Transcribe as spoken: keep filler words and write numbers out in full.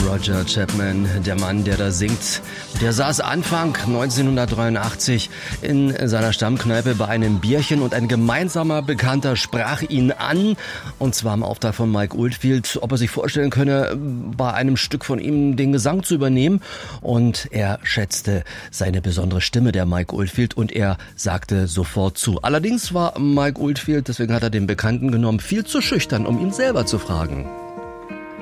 Roger Chapman, der Mann, der da singt. Der saß Anfang neunzehnhundertdreiundachtzig in seiner Stammkneipe bei einem Bierchen und ein gemeinsamer Bekannter sprach ihn an, und zwar im Auftrag von Mike Oldfield, ob er sich vorstellen könne, bei einem Stück von ihm den Gesang zu übernehmen. Und er schätzte seine besondere Stimme, der Mike Oldfield, und er sagte sofort zu. Allerdings war Mike Oldfield, deswegen hat er den Bekannten genommen, viel zu schüchtern, um ihn selber zu fragen.